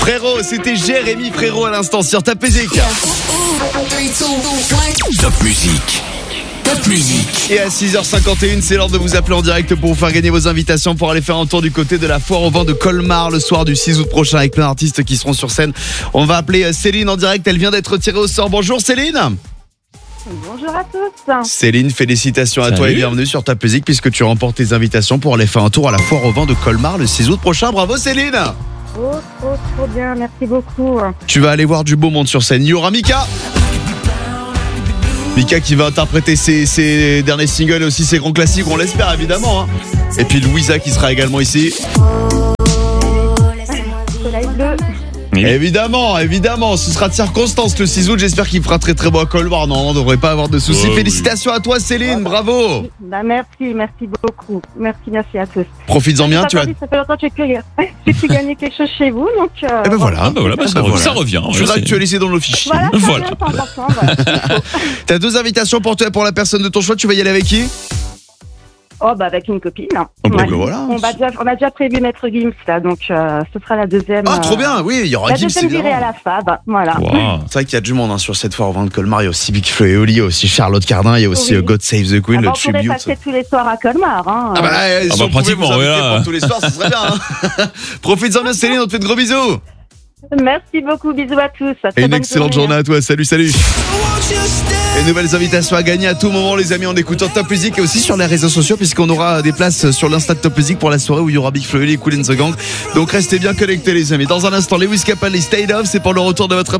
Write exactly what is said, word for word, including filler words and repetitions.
Frérot, c'était Jérémy Frérot à l'instant sur Top Music. Top Music. Top Music. Et à six heures cinquante et une, c'est l'heure de vous appeler en direct pour vous faire gagner vos invitations pour aller faire un tour du côté de la foire au vin de Colmar le soir du six août prochain avec plein d'artistes qui seront sur scène. On va appeler Céline en direct, elle vient d'être tirée au sort. Bonjour Céline. Bonjour à tous. Céline, félicitations à Salut. toi et bienvenue sur Top Music puisque tu remportes tes invitations pour aller faire un tour à la foire au vin de Colmar le six août prochain. Bravo Céline. Oh, trop, trop bien, merci beaucoup. Tu vas aller voir du beau monde sur scène. Il y aura Mika. Mika qui va interpréter ses, ses derniers singles et aussi ses grands classiques, on l'espère évidemment. Hein. Et puis Louisa qui sera également ici. Soleil bleu. Oui. Évidemment, évidemment, ce sera de circonstance le six août. J'espère qu'il fera très très beau à Colmar. Non, on ne devrait pas avoir de soucis. Oh, Félicitations à toi Céline, bravo. Bah, merci, merci beaucoup. Merci, merci à tous. Profites-en bien, tu as... Ça fait longtemps que j'ai pu, j'ai pu gagner quelque chose chez vous, donc. Euh, Eh ben voilà, Ah bah voilà, bah ça, Ah bah revient, ça voilà. revient. Tu ouais, vas c'est- actualiser dans nos fichiers. Voilà, ça Voilà. vient, c'est important. Voilà. T'as deux invitations pour toi et pour la personne de ton choix. Tu vas y aller avec qui? Oh, bah, avec une copine. Oh, bah, Ouais. bah, voilà. On, va déjà, on a déjà prévu Maître Gims, là, donc euh, ce sera la deuxième. Ah, trop euh, bien, oui, il y aura La Gims deuxième virée à évidemment. la Fab, voilà. Wow. C'est vrai qu'il y a du monde hein, sur cette foire au vin de Colmar. Il y a aussi Big Flo et Oli, il y a aussi Charlotte Cardin, il y a aussi Oui. euh, God Save the Queen, Ah, bah, le on pourrait tribute. passer tous les soirs à Colmar. Hein. Ah bah, euh, si bah, on pouvait pratiquement, vous inviter ouais, là. pour tous les soirs, ce serait bien. Hein. Profites-en bien Céline, on te fait de gros bisous. Merci beaucoup, bisous à tous. Et une excellente journée à toi, salut, salut. Et nouvelles invitations à gagner à tout moment les amis en écoutant Top Music et aussi sur les réseaux sociaux puisqu'on aura des places sur l'Insta de Top Music pour la soirée où il y aura Big Flo et Oli et Kool and the Gang. Donc restez bien connectés les amis. Dans un instant, Lewis Capaldi, Stay Love, c'est pour le retour de votre